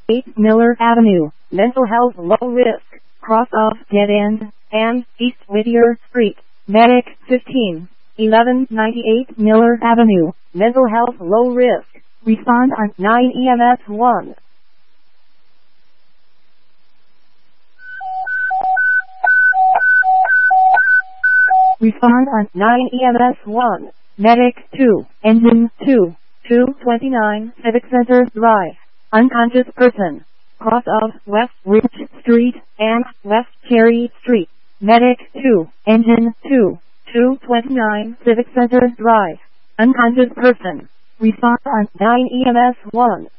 8 Miller Avenue, mental health low risk, cross off dead end, and East Whittier Street, medic 15, 1198 Miller Avenue, mental health low risk, respond on 9 EMS 1. Respond on 9 EMS 1, medic 2, engine 2, 229 Civic Center Drive, unconscious person, cross of West Ridge Street and West Cherry Street, medic 2, engine 2, 229 Civic Center Drive, unconscious person, respond on 9 EMS 1.